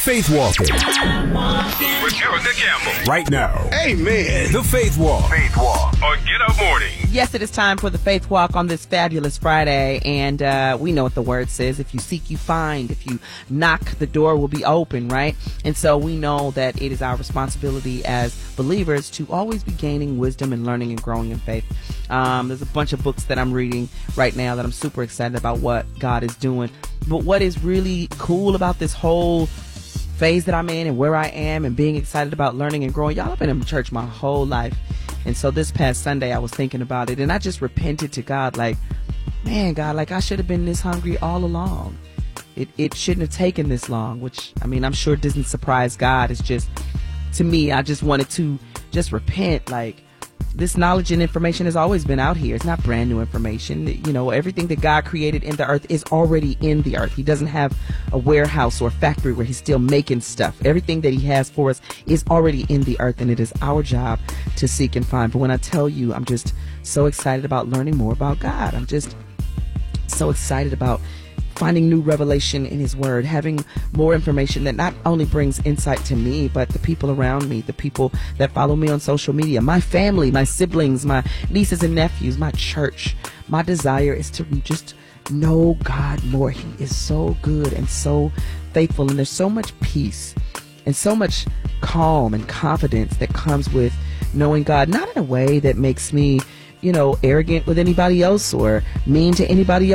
Faith Walking. With Erica Campbell. Right now. Amen. The Faith Walk. Faith Walk on Get Up Morning. Yes, it is time for the Faith Walk on this fabulous Friday, and we know what the word says. If you seek, you find. If you knock, the door will be open, right? And so we know that it is our responsibility as believers to always be gaining wisdom and learning and growing in faith. There's a bunch of books that I'm reading right now that I'm super excited about what God is doing. But what is really cool about this whole phase that I'm in and where I am and being excited about learning and growing, y'all, I've been in church my whole life. And so this past Sunday, I was thinking about it, and I just repented to God, like, man, God, like I should have been this hungry all along. It shouldn't have taken this long, which, I mean, I'm sure it doesn't surprise God. It's just, to me, I just wanted to just repent. Like, this knowledge and information has always been out here. It's not brand new information. You know, everything that God created in the earth is already in the earth. He doesn't have a warehouse or a factory where he's still making stuff. Everything that he has for us is already in the earth, and it is our job to seek and find. But when I tell you, I'm just so excited about learning more about God. I'm just so excited about finding new revelation in his word, having more information that not only brings insight to me, but the people around me, the people that follow me on social media, my family, my siblings, my nieces and nephews, my church. My desire is to just know God more. He is so good and so faithful, and there's so much peace and so much calm and confidence that comes with knowing God, not in a way that makes me, you know, arrogant with anybody else or mean to anybody else.